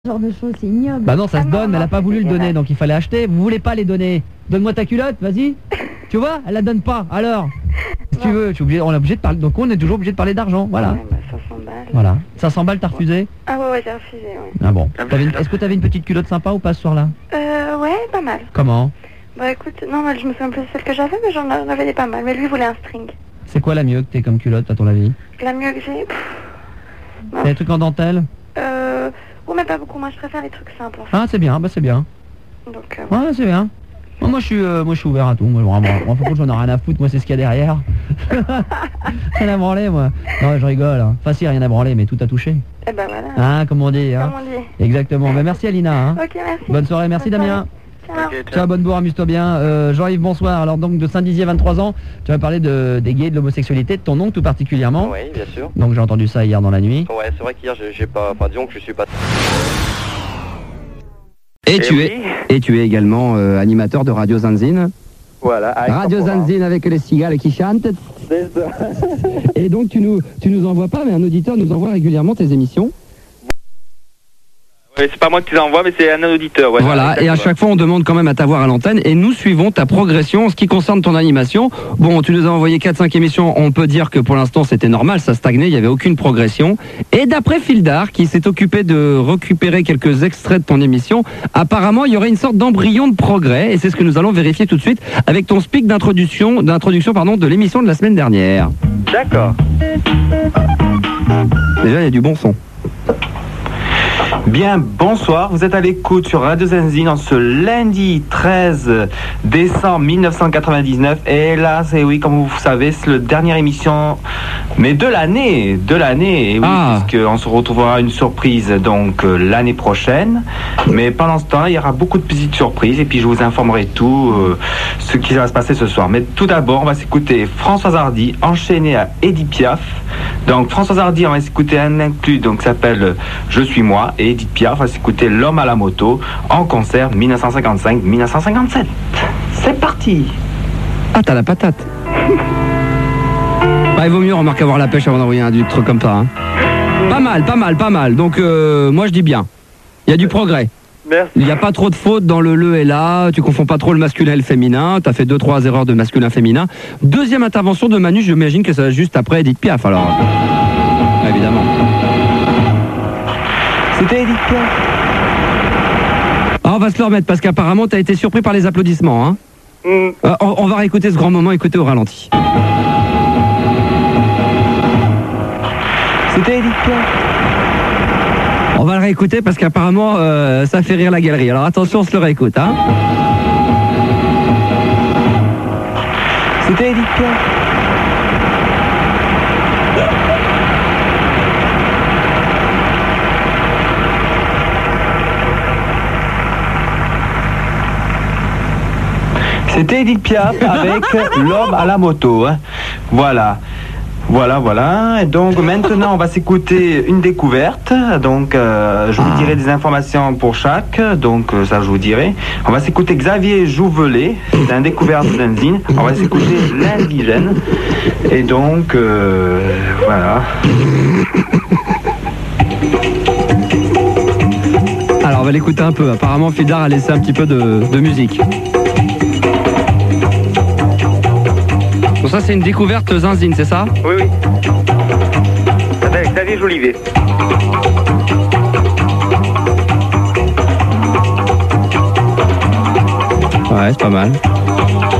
Ce genre de choses, c'est ignoble. Bah non, ça se non, donne, mais elle a pas voulu le donner, dégueulasse. donc il fallait acheter. Vous voulez pas les donner? Donne-moi ta culotte, vas-y. Tu vois, elle la donne pas. Alors, si tu veux, on est obligé de parler. Donc on est toujours obligé de parler d'argent, voilà. Ouais, bah, 500 balles. Voilà. 500 balles, t'as refusé? Ah ouais, j'ai refusé, ouais. Ah bon. Est-ce que t'avais une petite culotte sympa ou pas ce soir-là? Ouais, pas mal. Comment? Bah écoute, non, moi, je me souviens plus de celle que j'avais, mais j'en avais des pas mal. Mais lui voulait un string. C'est quoi la mieux que t'aies comme culotte à ton avis? La mieux que j'ai... T'as des trucs en dentelle? Oh, mais pas beaucoup. Moi, je préfère les trucs simples, en fait. Ah, c'est bien, bah c'est bien. Donc, Ouais, c'est bien. Moi je suis ouvert à tout. Moi, vraiment, faut que j'en ai rien à foutre. Moi, c'est ce qu'il y a derrière. Rien à branler, moi. Non, je rigole. Hein. Enfin, si, rien à branler, mais tout à toucher. eh ben voilà. Ah, comme on dit. Hein. Comme on dit. Exactement. Bah, merci Alina. Hein. Ok, merci. Bonne soirée, merci Bonne Damien. Ciao. Ciao, bonne bourre, amuse-toi bien. Jean-Yves, bonsoir. Alors donc de Saint-Dizier, 23 ans, tu vas parler des gays, de l'homosexualité, de ton oncle tout particulièrement. Oui, bien sûr. Donc j'ai entendu ça hier dans la nuit. Ouais, c'est vrai qu'hier, j'ai pas... Enfin, disons que je suis pas... Et tu es également animateur de Radio Zanzine. Voilà. avec Radio Corporal. Zanzine avec les cigales qui chantent. C'est ça. Et donc tu nous envoies pas, mais un auditeur nous envoie régulièrement tes émissions. Ouais, c'est pas moi qui les envoie, mais c'est un auditeur. Ouais, Voilà, et à chaque fois on demande quand même à t'avoir à l'antenne et nous suivons ta progression en ce qui concerne ton animation. Bon, tu nous as envoyé 4-5 émissions, on peut dire que pour l'instant c'était normal, ça stagnait, il n'y avait aucune progression. Et d'après Fildar, qui s'est occupé de récupérer quelques extraits de ton émission, apparemment il y aurait une sorte d'embryon de progrès et c'est ce que nous allons vérifier tout de suite avec ton speak d'introduction de l'émission de la semaine dernière. D'accord. Déjà il y a du bon son. Bien, bonsoir, vous êtes à l'écoute sur Radio Zanzine en ce lundi 13 décembre 1999 et là, c'est oui, comme vous savez, c'est la dernière émission, mais de l'année, et oui, puisqu'on se retrouvera une surprise donc l'année prochaine, mais pendant ce temps, il y aura beaucoup de petites surprises et puis je vous informerai tout ce qui va se passer ce soir. Mais tout d'abord, on va s'écouter Françoise Hardy enchaînée à Edith Piaf. Donc Françoise Hardy, on va s'écouter un inclus donc qui s'appelle Je suis moi et Edith Piaf va s'écouter L'homme à la moto en concert 1955-1957. C'est parti. Ah, t'as la patate. Bah, il vaut mieux remarquer avoir la pêche avant d'envoyer un truc comme ça. Hein. Pas mal. Donc moi je dis bien. Il y a du progrès. Merci. Il n'y a pas trop de fautes dans le et là, tu confonds pas trop le masculin et le féminin, tu as fait 2-3 erreurs de masculin-féminin. Deuxième intervention de Manu, j'imagine que ça va juste après Edith Piaf alors. Évidemment. C'était Edith Piaf. Ah, on va se le remettre parce qu'apparemment tu as été surpris par les applaudissements. Hein. On va réécouter ce grand moment, écoutez au ralenti. C'était Edith Piaf. On va le réécouter parce qu'apparemment ça fait rire la galerie. Alors attention, on se le réécoute. Hein. C'était Edith Piaf. C'était Edith Piaf avec L'homme à la moto. Hein. Voilà. Et donc maintenant on va s'écouter une découverte. Donc je vous dirai des informations pour chaque. Donc ça je vous dirai. On va s'écouter Xavier Jouvelet, c'est un découverte de Zanzine. On va s'écouter L'Indigène. Et donc voilà. Alors on va l'écouter un peu. Apparemment Fildar a laissé un petit peu de musique. Bon, ça c'est une découverte Zanzine, c'est ça? Oui. Xavier Jolivet. Ouais, c'est pas mal.